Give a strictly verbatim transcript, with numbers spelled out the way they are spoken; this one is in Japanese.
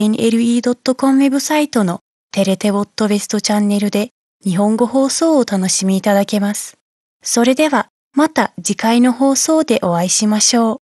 エヌエルイードットコム ウェブサイトのテレテウォットベストチャンネルで日本語放送をお楽しみいただけます。それではまた次回の放送でお会いしましょう。